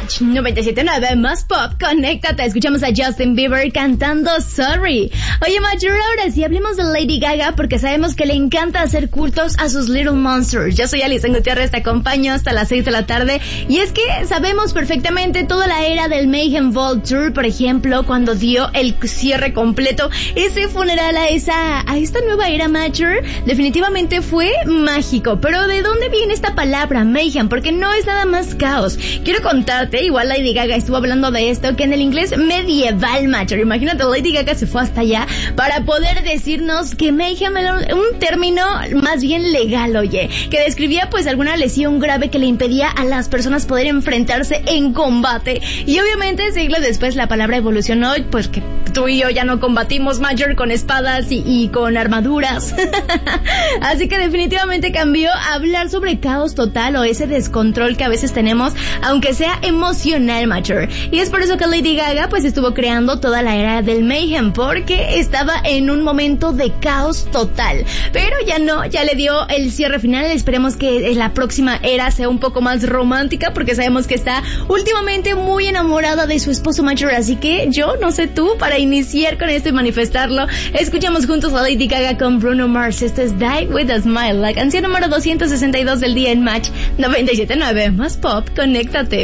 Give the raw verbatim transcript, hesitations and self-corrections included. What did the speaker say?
Match noventa y siete punto nueve más pop, conéctate. Escuchamos a Justin Bieber cantando Sorry. Oye, Major, ahora sí hablemos de Lady Gaga porque sabemos que le encanta hacer cultos a sus Little Monsters. Yo soy Alison Gutiérrez, te acompaño hasta las seis de la tarde. Y es que sabemos perfectamente toda la era del Mayhem Vault Tour, por ejemplo, cuando dio el cierre completo, ese funeral a esa, a esta nueva era, Major, definitivamente fue mágico. Pero ¿de dónde viene esta palabra, Mayhem? Porque no es nada más caos. Quiero contarte, igual Lady Gaga estuvo hablando de esto, que en el inglés medieval, Major, imagínate, Lady Gaga se fue hasta allá para poder decirnos que Mayhem era un término más bien legal, oye, que describía pues alguna lesión grave que le impedía a las personas poder enfrentarse en combate. Y obviamente siglos después la palabra evolucionó, pues que tú y yo ya no combatimos, Major, con espadas y, y con armaduras. Así que definitivamente cambió a hablar sobre caos total o ese descontrol que a veces tenemos, aunque sea emocional, Major. Y es por eso que Lady Gaga pues estuvo creando toda la era del Mayhem, porque estaba en un momento de caos total. Pero ya no, ya le dio el cierre final. Esperemos que la próxima era sea un poco más romántica, porque sabemos que está últimamente muy enamorada de su esposo, Major. Así que yo, no sé tú, para iniciar con esto y manifestarlo, escuchamos juntos a Lady Gaga con Bruno Mars. Esto es Die With A Smile, la canción número doscientos sesenta y dos del día en Match noventa y siete punto nueve más pop, conéctate.